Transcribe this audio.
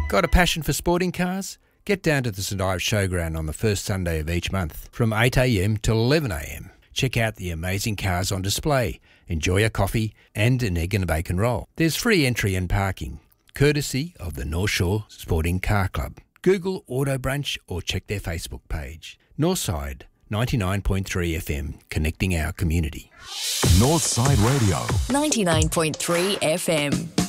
Got a passion for sporting cars? Get down to the St Ives Showground on the first Sunday of each month from 8am till 11am. Check out the amazing cars on display, enjoy a coffee and an egg and a bacon roll. There's free entry and parking, courtesy of the North Shore Sporting Car Club. Google Auto Brunch or check their Facebook page. Northside 99.3 FM, connecting our community. Northside Radio. 99.3 FM.